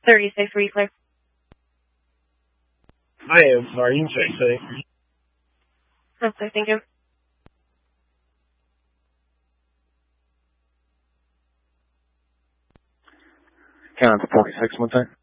36 Reclaim. I am sorry, you can say. Okay, thank you. Count 46 one time.